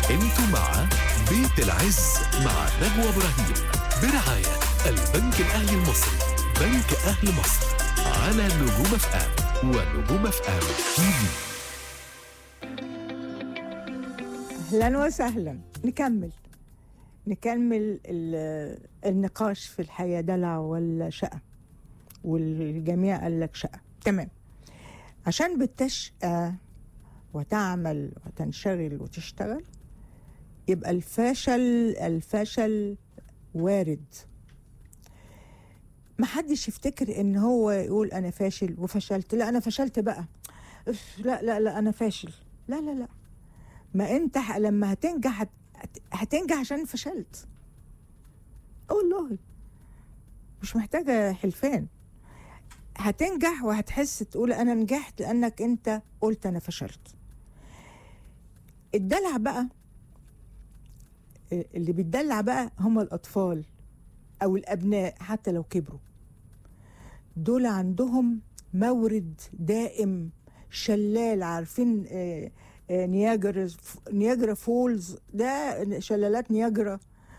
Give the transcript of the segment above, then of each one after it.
انتوا مع بيت العز مع نجوى إبراهيم برعاية البنك الأهلي المصري، بنك أهل مصر، على نجوم اف ام ونجوم اف ام تي في. أهلا وسهلا. نكمل النقاش في الحياة، دلع ولا شقة؟ والجميع قال لك شقة. تمام. عشان بتشقى وتعمل وتنشغل وتشتغل يبقى الفشل وارد. محدش يفتكر ان هو يقول انا فاشل وفشلت، لا انا فشلت بقى، لا لا لا انا فاشل، لا لا لا. ما انت لما هتنجح هتنجح عشان فشلت. والله مش محتاجة حلفان. هتنجح وهتحس تقول انا نجحت لانك انت قلت انا فشلت. الدلع بقى، اللي بيتدلع بقى هم الاطفال او الابناء حتى لو كبروا. دول عندهم مورد دائم، شلال. عارفين نياجرا فولز؟ ده شلالات نياجرا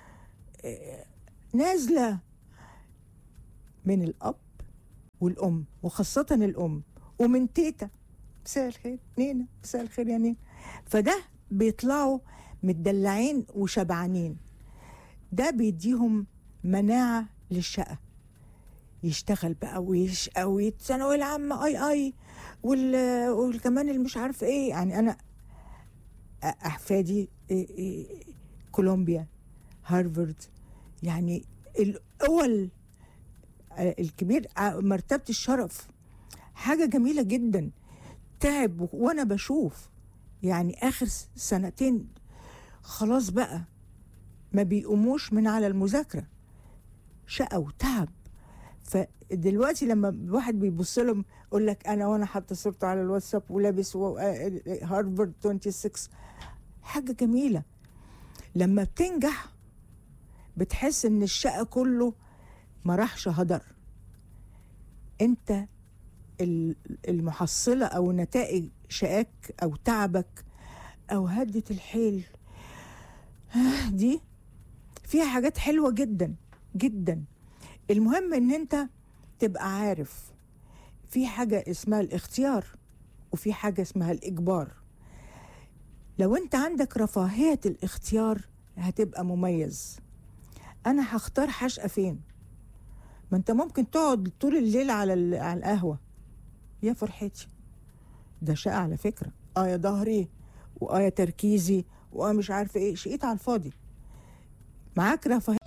نازلة من الأب والأم، وخاصة الأم، ومن تيتا. مساء الخير نينا، مساء الخير يا نينا. فده بيطلعوا متدلعين وشبعانين. ده بيديهم مناعة للشقة. يشتغل بقى ويشقى ويتثانوي العامة اي والكمان اللي مش عارف ايه. يعني انا احفادي كولومبيا، هارفارد، يعني الاول الكبير مرتبة الشرف، حاجة جميلة جدا. تعب وانا بشوف يعني اخر سنتين خلاص بقى ما بيقوموش من على المذاكرة، شقة وتعب. فدلوقتي لما واحد بيبص لهم يقول لك انا وانا حاطه صورته على الواتساب ولابس هارفارد 26، حاجه جميله. لما بتنجح بتحس ان الشقه كله ما راحش هدر. انت المحصله او نتائج شقاك او تعبك او هدة الحيل دي فيها حاجات حلوه جدا جدا. المهم ان انت تبقى عارف في حاجة اسمها الاختيار وفي حاجة اسمها الإجبار. لو انت عندك رفاهية الاختيار هتبقى مميز. انا هختار حشقة فين؟ ما انت ممكن تقعد طول الليل على القهوة. يا فرحتي، ده شقة على فكرة. يا ظهري يا تركيزي مش عارفة ايه، شقيت على الفاضي. معاك رفاهية